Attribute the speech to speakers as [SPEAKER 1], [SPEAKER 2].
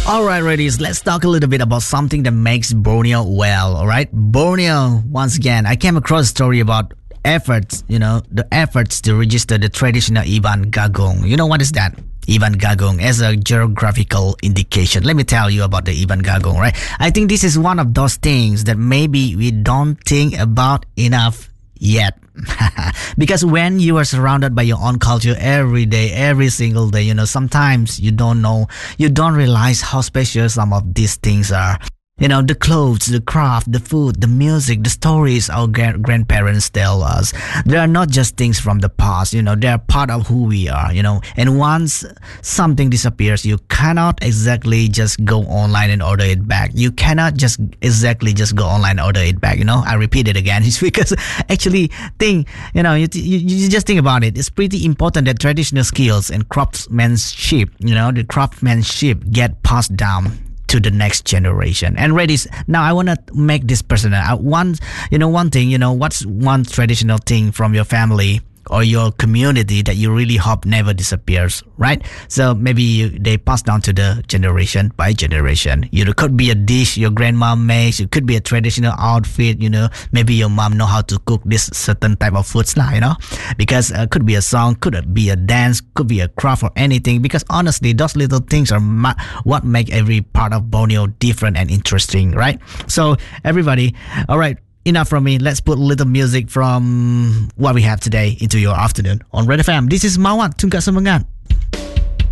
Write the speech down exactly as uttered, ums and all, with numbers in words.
[SPEAKER 1] All right, ladies, let's talk a little bit about something that makes Borneo well, all right? Borneo, once again, I came across a story about efforts, you know, the efforts to register the traditional Iban Gagung. You know what is that? Iban Gagung as a geographical indication. Let me tell you about the Iban Gagung, right? I think this is one of those things that maybe we don't think about enough yet. Because when you are surrounded by your own culture every day, every single day, you know, sometimes you don't know, you don't realize how special some of these things are. You know, the clothes, the craft, the food, the music, the stories our gra- grandparents tell us. They are not just things from the past, you know, they are part of who we are, you know. And once something disappears, you cannot exactly just go online and order it back. You cannot just exactly just go online and order it back, you know. I repeat it again. It's because actually think, you know, you, you, you just think about it. It's pretty important that traditional skills and craftsmanship, you know, the craftsmanship get passed down to the next generation. And ladies, now I want to make this personal. I want, you know, one thing, you know, what's one traditional thing from your family or your community that you really hope never disappears, right? So maybe you, they pass down to the generation by generation. You know, it could be a dish your grandma makes. It could be a traditional outfit. You know, maybe your mom know how to cook this certain type of foods, lah. You know, because uh, could be a song, could be a dance, could be a craft or anything. Because honestly, those little things are ma- what make every part of Borneo different and interesting, right? So everybody, all right. Enough from me. Let's put a little music from what we have today into your afternoon on Red F M. This is Mawar Tunggak Semangat.